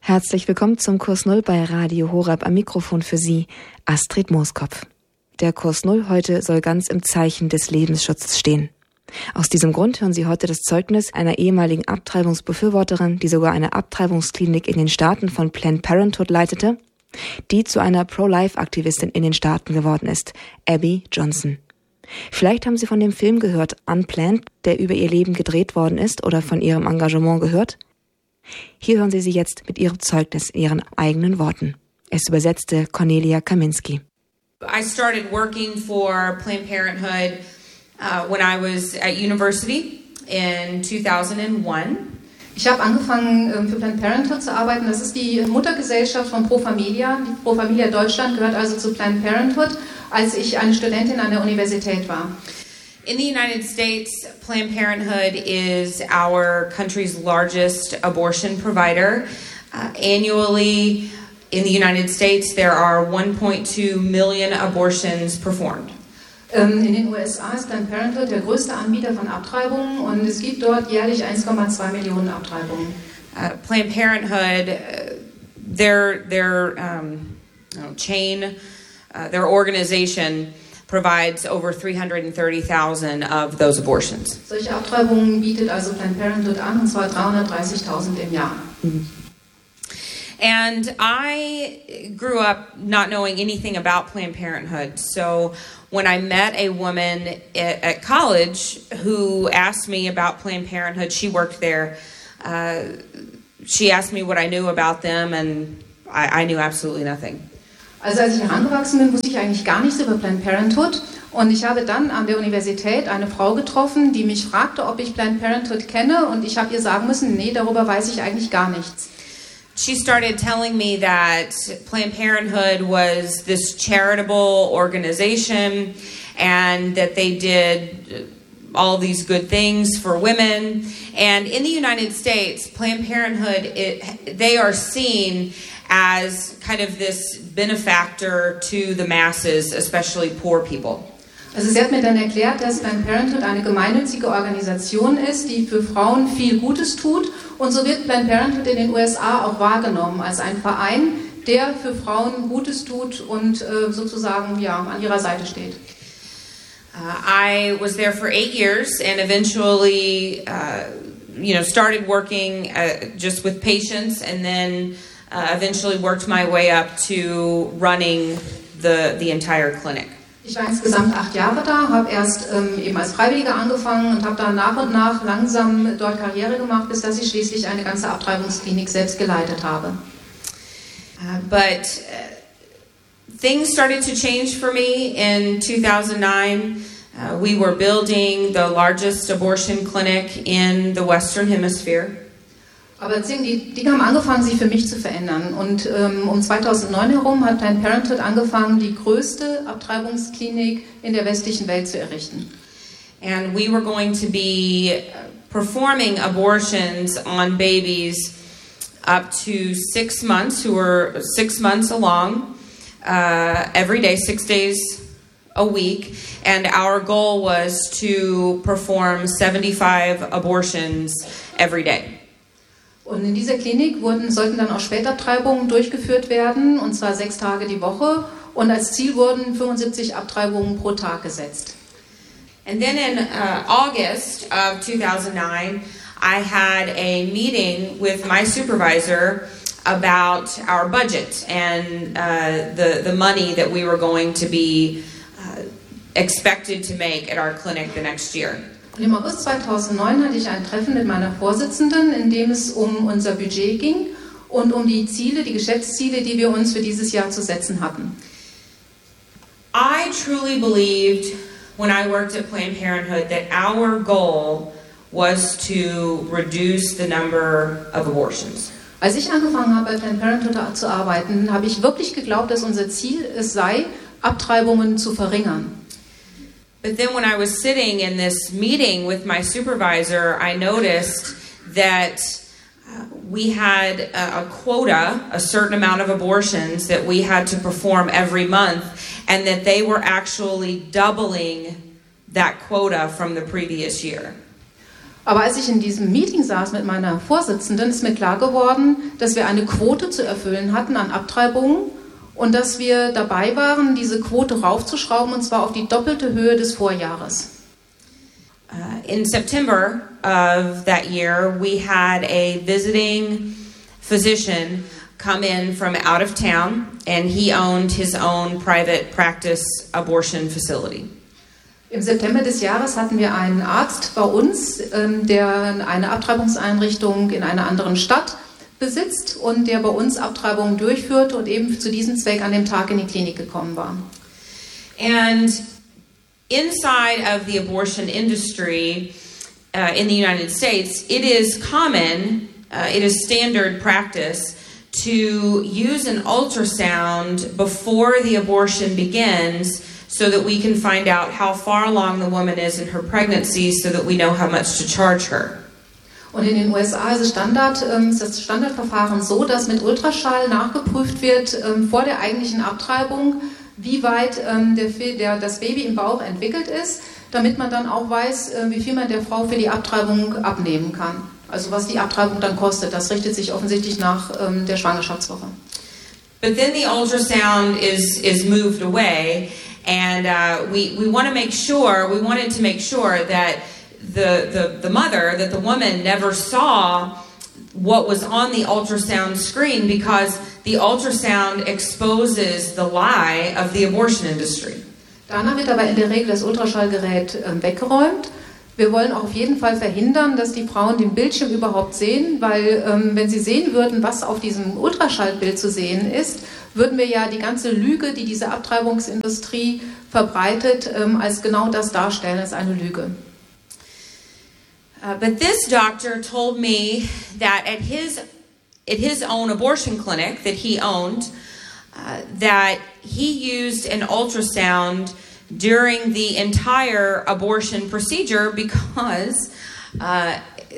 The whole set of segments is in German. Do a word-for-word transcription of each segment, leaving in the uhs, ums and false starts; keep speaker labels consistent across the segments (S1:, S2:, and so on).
S1: Herzlich willkommen zum Kurs Null bei Radio Horeb, am Mikrofon für Sie, Astrid Mooskopf. Der Kurs Null heute soll ganz im Zeichen des Lebensschutzes stehen. Aus diesem Grund hören Sie heute das Zeugnis einer ehemaligen Abtreibungsbefürworterin, die sogar eine Abtreibungsklinik in den Staaten von Planned Parenthood leitete, die zu einer Pro-Life-Aktivistin in den Staaten geworden ist, Abby Johnson. Vielleicht haben Sie von dem Film gehört, Unplanned, der über ihr Leben gedreht worden ist, oder von ihrem Engagement gehört. Hier hören Sie sie jetzt mit ihrem Zeugnis in ihren eigenen Worten. Es übersetzte Cornelia Kaminski.
S2: I started working for Planned Parenthood uh, when I was at university in two thousand one.
S3: Ich habe angefangen für Planned Parenthood zu arbeiten. Das ist die Muttergesellschaft von Pro Familia. Die Pro Familia Deutschland gehört also zu Planned Parenthood, als ich eine Studentin an der Universität war.
S2: In the United States, Planned Parenthood is our country's largest abortion provider. Uh, annually, in the United States, there are one point two million abortions performed.
S3: In den U S A ist Planned Parenthood der größte Anbieter von Abtreibungen und es gibt dort jährlich eins Komma zwei Millionen Abtreibungen.
S2: Uh, Planned Parenthood, uh, their their um, oh, chain, uh, their organization provides over three hundred thirty thousand of those abortions.
S3: Solche Abtreibungen bietet also Planned Parenthood an, und zwar dreihundertdreißigtausend im Jahr.
S2: Mhm. And I grew up not knowing anything about Planned Parenthood. So when I met a woman at, at college who asked me about Planned Parenthood, she worked there. Uh, she asked me what I knew about them, and I, I knew absolutely nothing.
S3: Also als ich herangewachsen bin, wusste ich eigentlich gar nichts über Planned Parenthood. Und ich habe dann an der Universität eine Frau getroffen, die mich fragte, ob ich Planned Parenthood kenne. Und ich habe ihr sagen müssen, nee, darüber weiß ich eigentlich gar nichts.
S2: She started telling me that Planned Parenthood was this charitable organization and that they did all these good things for women. And in the United States, Planned Parenthood, it, they are seen as kind of this benefactor to the masses, especially poor people.
S3: Also sie hat mir dann erklärt, dass Planned Parenthood eine gemeinnützige Organisation ist, die für Frauen viel Gutes tut. Und so wird Planned Parenthood in den U S A auch wahrgenommen als ein Verein, der für Frauen Gutes tut und äh, sozusagen ja, an ihrer Seite steht.
S2: Uh, I was there for eight years and eventually, uh, you know, started working uh, just with patients and then uh, eventually worked my way up to running the the entire clinic.
S3: Ich war insgesamt acht Jahre da, habe erst ähm, eben als Freiwillige angefangen und habe dann nach und nach langsam dort Karriere gemacht, bis dass ich schließlich eine ganze Abtreibungsklinik selbst geleitet habe.
S2: Uh, but uh, things started to change for me in two thousand nine. Uh, we were building the largest abortion clinic in the Western Hemisphere.
S3: Aber die Dinge haben angefangen, sich für mich zu verändern. Und ähm, um zweitausendneun herum hat Planned Parenthood angefangen, die größte Abtreibungsklinik in der westlichen Welt zu errichten.
S2: And we were going to be performing abortions on babies up to six months, who were six months along, uh, every day, six days a week. And our goal was to perform seventy-five abortions every day.
S3: Und in dieser Klinik wurden, sollten dann auch Spätabtreibungen durchgeführt werden, und zwar sechs Tage die Woche. Und als Ziel wurden fünfundsiebzig Abtreibungen pro Tag gesetzt.
S2: And then in uh, August of two thousand nine, I had a meeting with my supervisor about our budget and uh, the, the money that we were going to be uh, expected to make at our clinic the next year.
S3: Und im August zweitausendneun hatte ich ein Treffen mit meiner Vorsitzenden, in dem es um unser Budget ging und um die Ziele, die Geschäftsziele, die wir uns für dieses Jahr zu setzen hatten.
S2: I truly believed when I worked at Planned Parenthood that our goal was to reduce the number of abortions.
S3: Als ich angefangen habe, bei Planned Parenthood zu arbeiten, habe ich wirklich geglaubt, dass unser Ziel es sei, Abtreibungen zu verringern.
S2: But then when I was sitting in this meeting with my supervisor, I noticed that uh, we had a, a quota, a certain amount of abortions that we had to perform every month, and that they were actually doubling that quota from the previous year.
S3: Aber als ich in diesem Meeting saß mit meiner Vorsitzenden, ist mir klar geworden, dass wir eine Quote zu erfüllen hatten an Abtreibungen und dass wir dabei waren, diese Quote raufzuschrauben, und zwar auf die doppelte Höhe des Vorjahres.
S2: Uh, in September of that year, we had a visiting physician come in from out of town, and he owned his own private practice abortion facility.
S3: Im September des Jahres hatten wir einen Arzt bei uns, der eine Abtreibungseinrichtung in einer anderen Stadt besitzt und der bei uns Abtreibungen durchführte und eben zu diesem Zweck an dem Tag in die Klinik gekommen war.
S2: And inside of the abortion industry uh, in the United States, it is common, uh, it is standard practice to use an ultrasound before the abortion begins, so that we can find out how far along the woman is in her pregnancy, so that we know how much to charge her.
S3: Und in den U S A ist, Standard, ähm, ist das Standardverfahren so, dass mit Ultraschall nachgeprüft wird ähm, vor der eigentlichen Abtreibung, wie weit ähm, der, der, das Baby im Bauch entwickelt ist, damit man dann auch weiß, äh, wie viel man der Frau für die Abtreibung abnehmen kann. Also was die Abtreibung dann kostet. Das richtet sich offensichtlich nach ähm, der Schwangerschaftswoche.
S2: But then the ultrasound is, is moved away. And uh, we, we want to make sure, we wanted to make sure that the, the, the mother, that the woman never saw what was on the ultrasound screen, because the ultrasound exposes the lie of the abortion industry.
S3: Danach wird aber in der Regel das Ultraschallgerät äh, weggeräumt. Wir wollen auch auf jeden Fall verhindern, dass die Frauen den Bildschirm überhaupt sehen, weil ähm, wenn sie sehen würden, was auf diesem Ultraschallbild zu sehen ist, würden wir ja die ganze Lüge, die diese Abtreibungsindustrie verbreitet, ähm, als genau das darstellen, als eine Lüge.
S2: Uh, but this doctor told me that at his, at his own abortion clinic that he owned, uh, that he used an ultrasound during the entire abortion procedure because uh,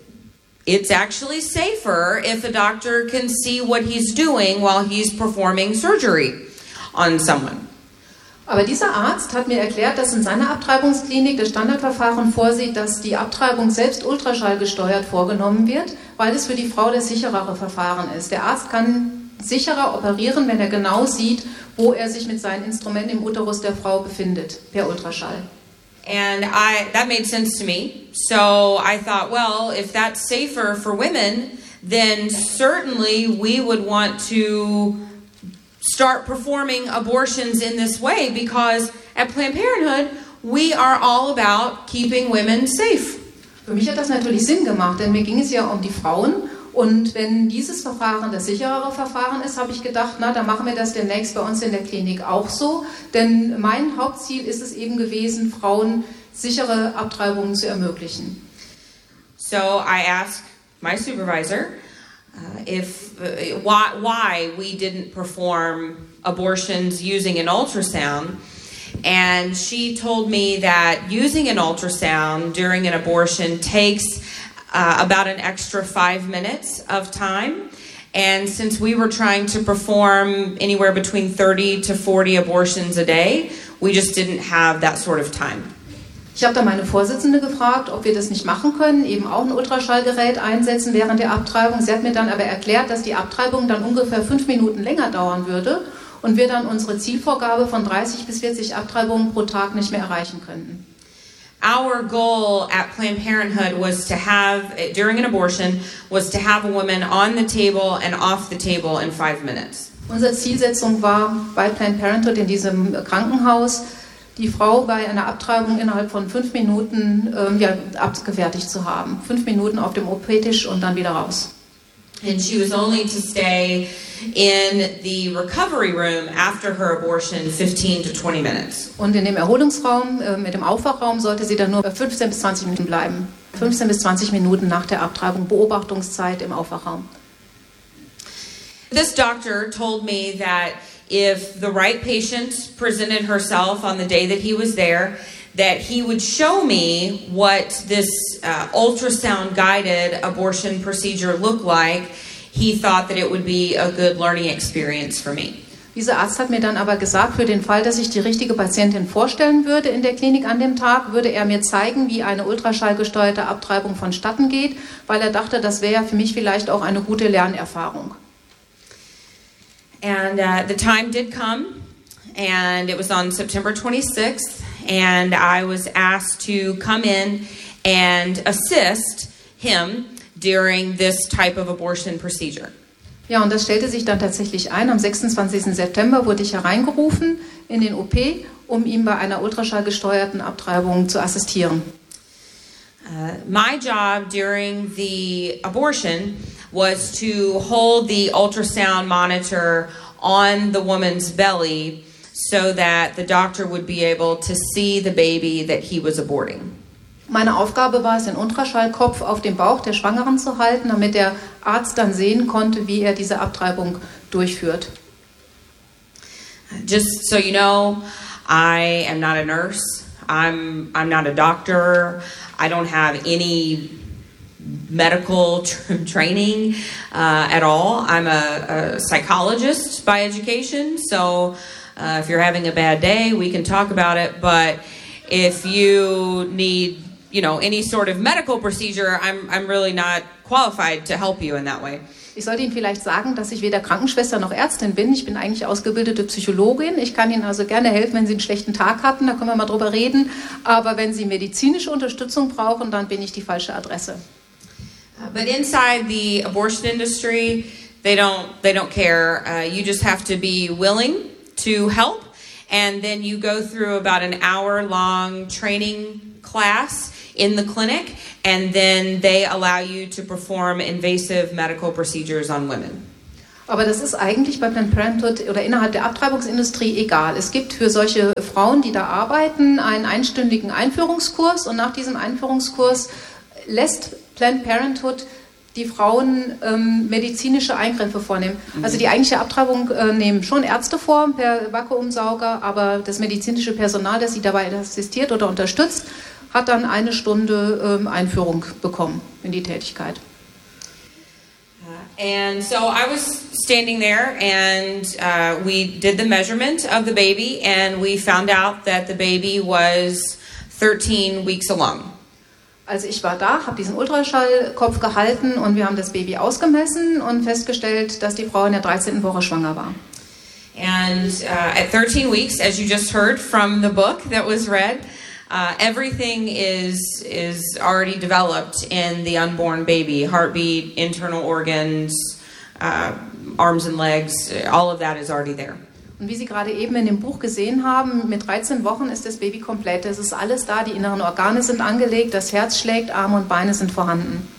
S2: it's actually safer if a doctor can see what he's doing while he's performing surgery on someone.
S3: Aber dieser Arzt hat mir erklärt, dass in seiner Abtreibungsklinik das Standardverfahren vorsieht, dass die Abtreibung selbst ultraschallgesteuert vorgenommen wird, weil es für die Frau das sicherere Verfahren ist. Der Arzt kann sicherer operieren, wenn er genau sieht, wo er sich mit seinen Instrumenten im Uterus der Frau befindet, per Ultraschall.
S2: And I, that made sense to me. So I thought, well, if that's safer for women, then certainly we would want to start performing abortions in this way, because at Planned Parenthood, we are all about keeping women safe.
S3: Für mich hat das natürlich Sinn gemacht, denn mir ging es ja um die Frauen. Und wenn dieses Verfahren das sicherere Verfahren ist, habe ich gedacht, na, dann machen wir das demnächst bei uns in der Klinik auch so. Denn mein Hauptziel ist es eben gewesen, Frauen sichere Abtreibungen zu ermöglichen.
S2: So I asked my supervisor uh, if uh, why, why we didn't perform abortions using an ultrasound. And she told me that using an ultrasound during an abortion takes Uh, about an extra five minutes of time. And since we were trying to perform anywhere between thirty to forty abortions a day, we just didn't have that sort of time.
S3: Ich habe da meine Vorsitzende gefragt, ob wir das nicht machen können, eben auch ein Ultraschallgerät einsetzen während der Abtreibung. Sie hat mir dann aber erklärt, dass die Abtreibung dann ungefähr fünf Minuten länger dauern würde und wir dann unsere Zielvorgabe von dreißig bis vierzig Abtreibungen pro Tag nicht mehr erreichen könnten.
S2: Our goal at Planned Parenthood was to have, during an abortion, was to have a woman on the table and off the table in five minutes.
S3: Unsere Zielsetzung war bei Planned Parenthood in diesem Krankenhaus, die Frau bei einer Abtreibung innerhalb von fünf Minuten ähm, ja, abgefertigt zu haben. Fünf Minuten auf dem O P-Tisch und dann wieder raus.
S2: And she was only to stay in the recovery room after her abortion fifteen to twenty minutes.
S3: Und in dem Erholungsraum, äh, mit dem Aufwachraum, sollte sie dann nur fünfzehn bis zwanzig Minuten bleiben. fünfzehn bis zwanzig Minuten nach der Abtreibung, Beobachtungszeit im Aufwachraum.
S2: This doctor told me that if the right patient presented herself on the day that he was there, that he would show me what this uh, ultrasound-guided abortion procedure looked like. He thought that it would be a good learning experience for me.
S3: Dieser Arzt hat mir dann aber gesagt, für den Fall, dass ich die richtige Patientin vorstellen würde in der Klinik an dem Tag, würde er mir zeigen, wie eine ultraschallgesteuerte Abtreibung vonstatten geht, weil er dachte, das wäre ja für mich vielleicht auch eine gute Lernerfahrung.
S2: And uh, the time did come, and it was on September twenty-sixth, and I was asked to come in and assist him during this type of abortion procedure.
S3: Ja, und das stellte sich dann tatsächlich ein. Am sechsundzwanzigsten September wurde ich hereingerufen in den O P, um ihm bei einer ultraschallgesteuerten Abtreibung zu assistieren.
S2: Uh, my job during the abortion was to hold the ultrasound monitor on the woman's belly so that the doctor would be able to see the baby that he was aborting.
S3: Meine Aufgabe war es, den Ultraschallkopf auf dem Bauch der Schwangeren zu halten, damit der Arzt dann sehen konnte, wie er diese Abtreibung durchführt.
S2: Just so you know, I am not a nurse. I'm I'm not a doctor. I don't have any medical tra- training uh, at all. I'm a, a psychologist by education, so uh, if you're having a bad day, we can talk about it. But if you need, you know, any sort of medical procedure, I'm I'm really not qualified to help you in that way.
S3: Ich sollte Ihnen vielleicht sagen, dass ich weder Krankenschwester noch Ärztin bin. Ich bin eigentlich ausgebildete Psychologin. Ich kann Ihnen also gerne helfen, wenn Sie einen schlechten Tag hatten. Da können wir mal drüber reden. Aber wenn Sie medizinische Unterstützung brauchen, dann bin ich die falsche Adresse.
S2: But inside the abortion industry, they don't they don't care. Uh, you just have to be willing to help, and then you go through about an hour-long training class in the clinic, and then they allow you to perform invasive medical procedures on women.
S3: Aber das ist eigentlich bei Planned Parenthood oder innerhalb der Abtreibungsindustrie egal. Es gibt für solche Frauen, die da arbeiten, einen einstündigen Einführungskurs, und nach diesem Einführungskurs lässt Planned Parenthood die Frauen ähm, medizinische Eingriffe vornehmen. Mhm. Also die eigentliche Abtreibung äh, nehmen schon Ärzte vor per Vakuumsauger, aber das medizinische Personal, das sie dabei assistiert oder unterstützt, hat dann eine Stunde ähm, Einführung bekommen in die Tätigkeit.
S2: Uh, and so I was standing there, and uh, we did the measurement of the baby, and we found out that the baby was thirteen weeks along.
S3: Also ich war da, habe diesen Ultraschallkopf gehalten, und wir haben das Baby ausgemessen und festgestellt, dass die Frau in der dreizehnten Woche schwanger war.
S2: And uh, at thirteen weeks, as you just heard from the book that was read, uh, everything is is already developed in the unborn baby. Heartbeat, internal organs, uh, arms and legs, all of that is already there.
S3: Und wie Sie gerade eben in dem Buch gesehen haben, mit dreizehn Wochen ist das Baby komplett. Es ist alles da, die inneren Organe sind angelegt, das Herz schlägt, Arme und Beine sind vorhanden.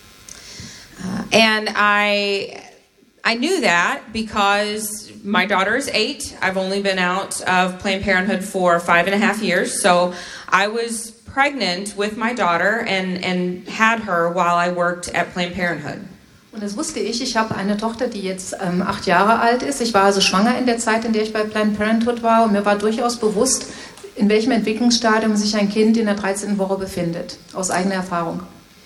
S2: Uh, and I, I knew that because my daughter is eight. I've only been out of Planned Parenthood for five and a half years. So I was pregnant with my daughter and, and had her while I worked at Planned Parenthood.
S3: Und das wusste ich. Ich habe eine Tochter, die jetzt ähm, acht Jahre alt ist. Ich war also schwanger in der Zeit, in der ich bei Planned Parenthood war. Und mir war durchaus bewusst, in welchem Entwicklungsstadium sich ein Kind in der dreizehnten Woche befindet. Aus eigener Erfahrung.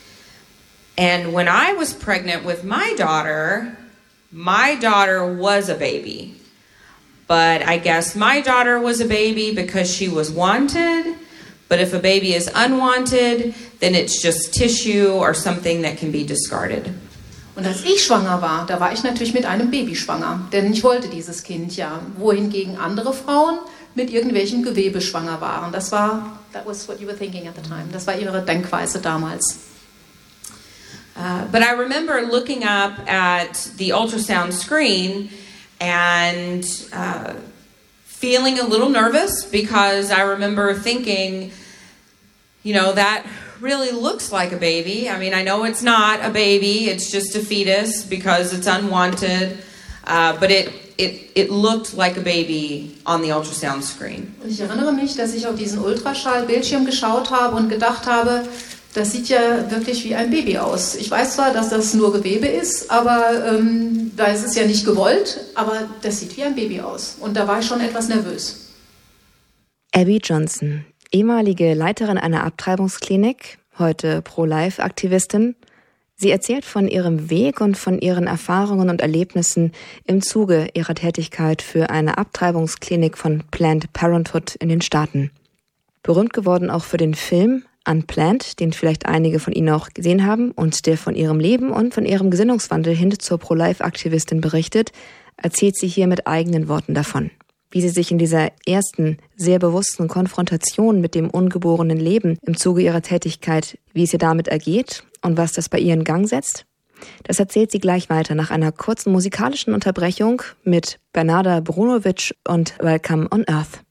S2: And when I was pregnant with my daughter, my daughter was a baby. But I guess my daughter was a baby because she was wanted. But if a baby is unwanted, then it's just tissue or something that can be discarded.
S3: Und als ich schwanger war, da war ich natürlich mit einem Baby schwanger, denn ich wollte dieses Kind ja, wohingegen andere Frauen mit irgendwelchem Gewebe schwanger waren. Das war, that was what you were thinking at the time. Das war ihre Denkweise damals.
S2: Uh, but I remember looking up at the ultrasound screen and uh, feeling a little nervous because I remember thinking, you know, that really looks like a baby. I mean, I know it's not a baby, it's just a fetus because it's unwanted, uh, but it, it, it looked like a baby on the ultrasound screen.
S3: Ich erinnere mich, dass ich auf diesen Ultraschallbildschirm geschaut habe und gedacht habe, das sieht ja wirklich wie ein Baby aus. Ich weiß zwar, dass das nur Gewebe ist, aber ähm, da ist es ja nicht gewollt, aber das sieht wie ein Baby aus. Und da war ich schon etwas nervös.
S1: Abby Johnson, ehemalige Leiterin einer Abtreibungsklinik, heute Pro-Life-Aktivistin. Sie erzählt von ihrem Weg und von ihren Erfahrungen und Erlebnissen im Zuge ihrer Tätigkeit für eine Abtreibungsklinik von Planned Parenthood in den Staaten. Berühmt geworden auch für den Film Unplanned, den vielleicht einige von Ihnen auch gesehen haben und der von ihrem Leben und von ihrem Gesinnungswandel hin zur Pro-Life-Aktivistin berichtet, erzählt sie hier mit eigenen Worten davon. Wie sie sich in dieser ersten, sehr bewussten Konfrontation mit dem ungeborenen Leben im Zuge ihrer Tätigkeit, wie es ihr damit ergeht und was das bei ihr in Gang setzt. Das erzählt sie gleich weiter nach einer kurzen musikalischen Unterbrechung mit Bernarda Brunovic und Welcome on Earth.